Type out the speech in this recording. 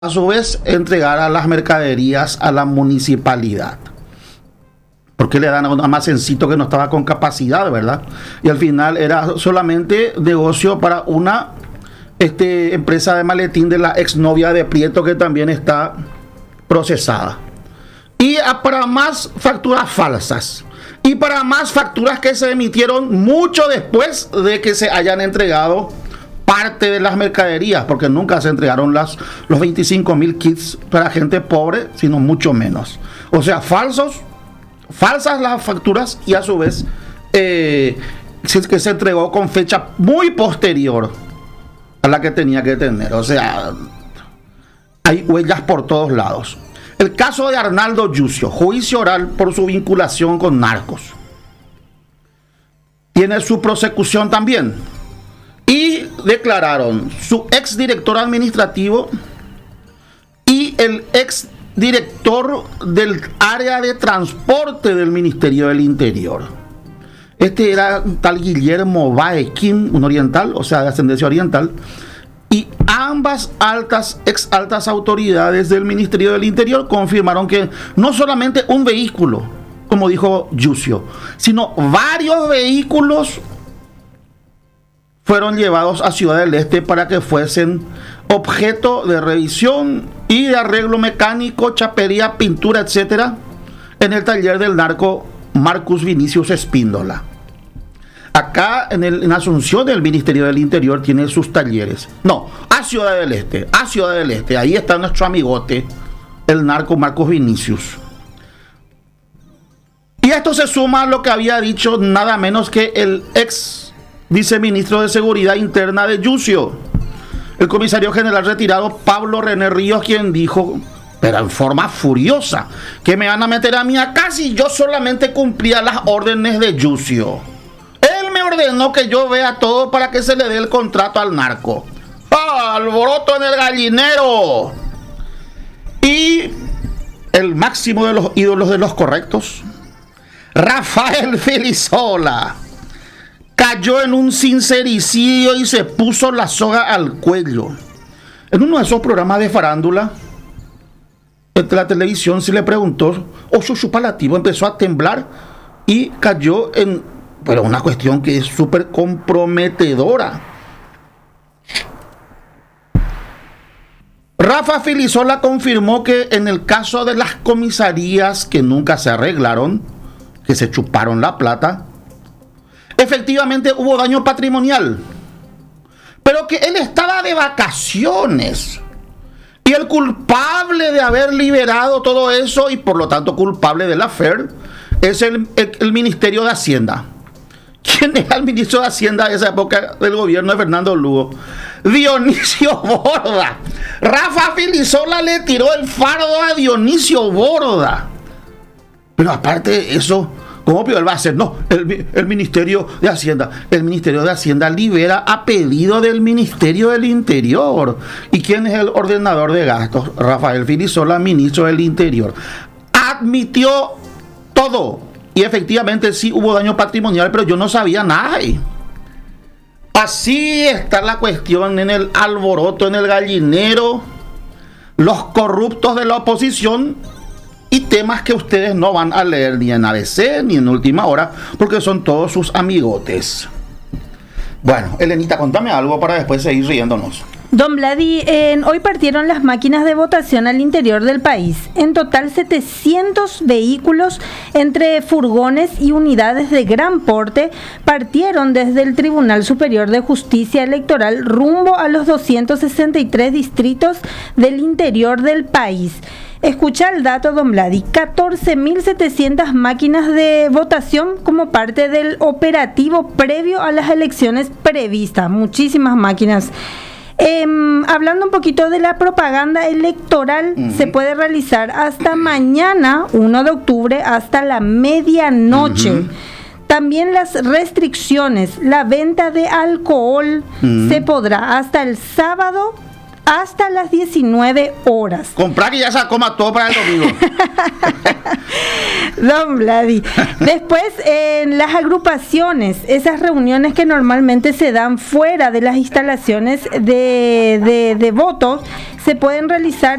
a su vez entregara las mercaderías a la municipalidad. Porque le dan a un almacencito que no estaba con capacidad, ¿verdad? Y al final era solamente negocio para una empresa de maletín de la exnovia de Prieto, que también está procesada. Y para más facturas falsas. Y para más facturas que se emitieron mucho después de que se hayan entregado parte de las mercaderías, porque nunca se entregaron los 25,000 kits para gente pobre, sino mucho menos. O sea, falsas las facturas, y a su vez que se entregó con fecha muy posterior a la que tenía que tener. O sea, hay huellas por todos lados. El caso de Arnaldo Yucio, juicio oral por su vinculación con narcos. Tiene su prosecución también. Y declararon su ex director administrativo y el ex director del área de transporte del Ministerio del Interior. Este era un tal Guillermo Baequín, un oriental, o sea, de ascendencia oriental. Y ambas ex altas autoridades del Ministerio del Interior confirmaron que no solamente un vehículo, como dijo Yucio, sino varios vehículos fueron llevados a Ciudad del Este para que fuesen objeto de revisión y de arreglo mecánico, chapería, pintura, etcétera, en el taller del narco Marcus Vinicius Espíndola. Acá en Asunción, el Ministerio del Interior tiene sus talleres. No, a Ciudad del Este. Ahí está nuestro amigote, el narco Marcus Vinicius. Y esto se suma a lo que había dicho nada menos que el ex viceministro de Seguridad Interna de Yucio, el comisario general retirado Pablo René Ríos, quien dijo, pero en forma furiosa, que me van a meter a mí acá si yo solamente cumplía las órdenes de Yucio. Él me ordenó que yo vea todo para que se le dé el contrato al narco. ¡Ah, alboroto en el gallinero! Y el máximo de los ídolos de los correctos, Rafael Filisola, cayó en un sincericidio y se puso la soga al cuello. En uno de esos programas de farándula, en la televisión, se le preguntó, su chupalativo empezó a temblar y cayó en una cuestión que es súper comprometedora. Rafa Filisola confirmó que en el caso de las comisarías que nunca se arreglaron, que se chuparon la plata, efectivamente hubo daño patrimonial, pero que él estaba de vacaciones y el culpable de haber liberado todo eso, y por lo tanto culpable del affair, es el Ministerio de Hacienda. ¿Quién era el ministro de Hacienda de esa época del gobierno de Fernando Lugo? Dionisio Borda. Rafa Filisola le tiró el fardo a Dionisio Borda. Pero aparte de eso, ¿cómo él va a hacer? No, el Ministerio de Hacienda. El Ministerio de Hacienda libera a pedido del Ministerio del Interior. ¿Y quién es el ordenador de gastos? Rafael Filisola, ministro del Interior. Admitió todo. Y efectivamente sí hubo daño patrimonial, pero yo no sabía nada. Así está la cuestión en el alboroto, en el gallinero. Los corruptos de la oposición y temas que ustedes no van a leer ni en ABC ni en Última Hora, porque son todos sus amigotes. Bueno, Elenita, contame algo para después seguir riéndonos. Don Vladi, hoy partieron las máquinas de votación al interior del país. En total 700 vehículos entre furgones y unidades de gran porte partieron desde el Tribunal Superior de Justicia Electoral rumbo a los 263 distritos del interior del país. Escucha el dato, don Vladi, 14.700 máquinas de votación como parte del operativo previo a las elecciones previstas. Muchísimas máquinas. Hablando un poquito de la propaganda electoral, se puede realizar hasta mañana, 1 de octubre, hasta la medianoche. También las restricciones, la venta de alcohol se podrá hasta el sábado hasta las 19 horas. Comprar que ya se coma todo para el domingo. Don Vladi. Después, en las agrupaciones, esas reuniones que normalmente se dan fuera de las instalaciones de votos, se pueden realizar